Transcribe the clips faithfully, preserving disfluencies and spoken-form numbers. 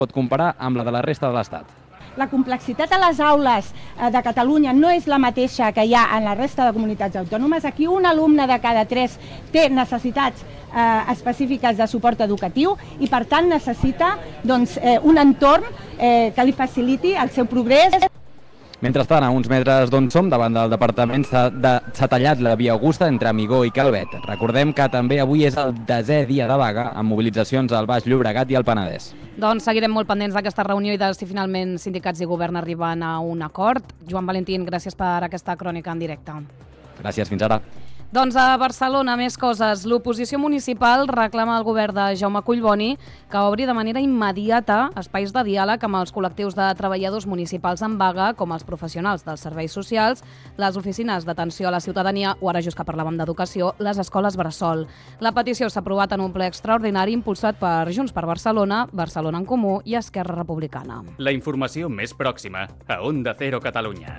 pot comparar amb la de la resta de l'Estat. La complexitat a les aules de Catalunya no és la mateixa que hi ha en la resta de comunitats autònomes. Aquí un alumne de cada tres té necessitats eh, específiques de suport educatiu i, per tant, necessita doncs, eh, un entorn eh, que li faciliti el seu progrés. Mentrestant, a uns metres d'on som, davant del departament, s'ha tallat la via Augusta entre Amigó i Calvet. Recordem que també avui és el desè dia de vaga, amb mobilitzacions al Baix Llobregat i al Penedès. Doncs seguirem molt pendents d'aquesta reunió i de si finalment sindicats i govern arriben a un acord. Joan Valentín, gràcies per aquesta crònica en directe. Gràcies, fins ara. Doncs a Barcelona, més coses. L'oposició municipal reclama al govern de Jaume Collboni que obri de manera immediata espais de diàleg amb els col·lectius de treballadors municipals en vaga, com els professionals dels serveis socials, les oficines d'atenció a la ciutadania o, ara just que parlàvem d'educació, les escoles bressol. La petició s'ha aprovat en un ple extraordinari impulsat per Junts per Barcelona, Barcelona en Comú i Esquerra Republicana. La informació més pròxima a Onda Cero Catalunya.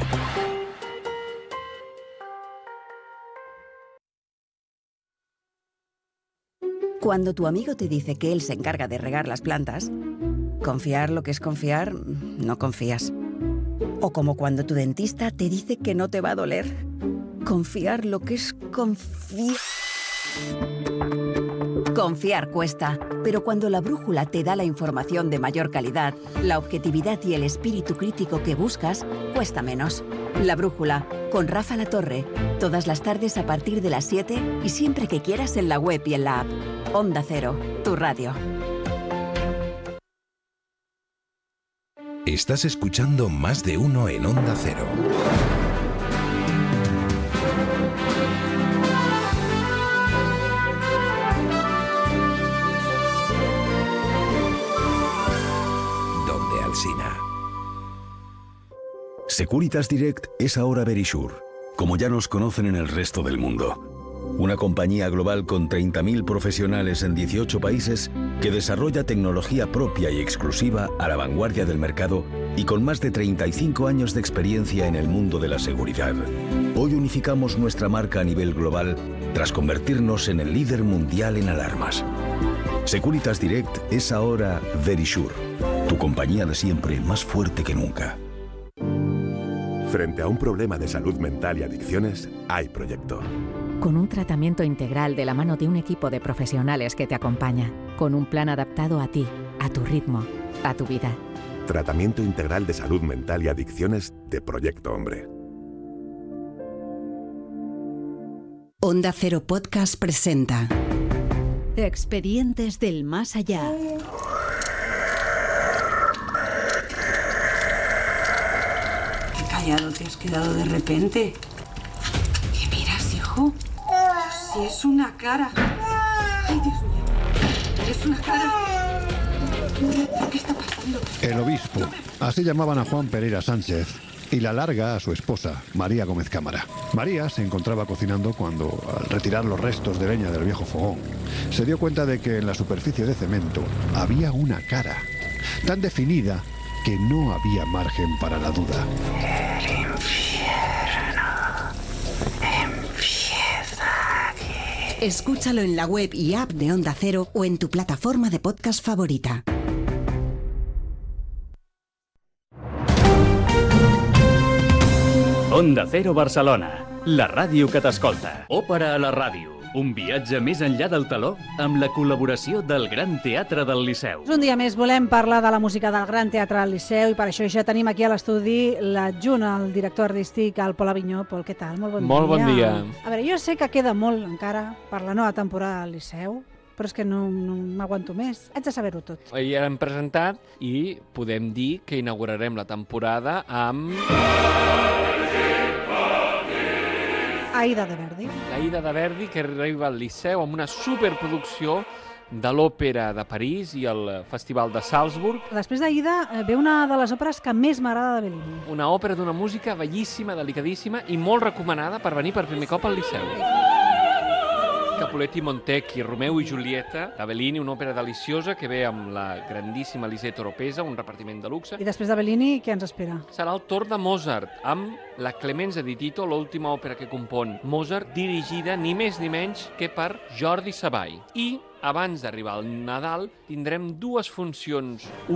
Cuando tu amigo te dice que él se encarga de regar las plantas, confiar lo que es confiar, no confías. O como cuando tu dentista te dice que no te va a doler, confiar lo que es confiar. Confiar cuesta, pero cuando la brújula te da la información de mayor calidad, la objetividad y el espíritu crítico que buscas, cuesta menos. La brújula, con Rafa Latorre, todas las tardes a partir de las siete y siempre que quieras en la web y en la app. Onda Cero, tu radio. Estás escuchando Más de Uno en Onda Cero. Donde Alsina. Securitas Direct es ahora Verisure, como ya nos conocen en el resto del mundo. Una compañía global con treinta mil profesionales en dieciocho países que desarrolla tecnología propia y exclusiva a la vanguardia del mercado y con más de treinta y cinco años de experiencia en el mundo de la seguridad. Hoy unificamos nuestra marca a nivel global tras convertirnos en el líder mundial en alarmas. Securitas Direct es ahora Verisure, tu compañía de siempre más fuerte que nunca. Frente a un problema de salud mental y adicciones, hay proyecto. Con un tratamiento integral de la mano de un equipo de profesionales que te acompaña, con un plan adaptado a ti, a tu ritmo, a tu vida. Tratamiento integral de salud mental y adicciones de Proyecto Hombre. Onda Cero Podcast presenta Expedientes del Más Allá. Qué callado te has quedado de repente. ¿Qué miras, hijo? Si es una cara. Ay, Dios mío. Es una cara. ¿Qué está pasando? El obispo. Así llamaban a Juan Pereira Sánchez. Y la larga a su esposa, María Gómez Cámara. María se encontraba cocinando cuando, al retirar los restos de leña del viejo fogón, se dio cuenta de que en la superficie de cemento había una cara, tan definida que no había margen para la duda. El infierno empieza aquí. Escúchalo en la web y app de Onda Cero o en tu plataforma de podcast favorita. Onda Cero Barcelona, la ràdio que t'escolta. Òpera a la ràdio, un viatge més enllà del teló amb la col·laboració del Gran Teatre del Liceu. Un dia més volem parlar de la música del Gran Teatre del Liceu i per això ja tenim aquí a l'estudi l'adjunt, el director artístic, el Pol Avinyó. Pol, què tal? Molt bon Molt dia. bon dia. A veure, jo sé que queda molt encara per la nova temporada del Liceu, però és que no, no m'aguanto més. Haig de saber-ho tot. Ja hem presentat i podem dir que inaugurarem la temporada amb... Aida de Verdi. L'Aida de Verdi, que arriba al Liceu amb una superproducció de l'Òpera de París i el Festival de Salzburg. Després d'Aida ve una de les òperes que més m'agrada de Bellini. Una òpera d'una música bellíssima, delicadíssima i molt recomanada per venir per primer cop al Liceu. Capuletti Montecchi, Romeo i Giulietta, de Bellini, una òpera deliciosa que ve amb la grandíssima Lisette Oropesa, un repartiment de luxe. I després de Bellini, què ens espera? Serà el torn de Mozart, amb la Clemenza di Tito, l'última òpera que compon Mozart, dirigida ni més ni menys que per Jordi Savall. I abans d'arribar al Nadal tindrem dues funcions.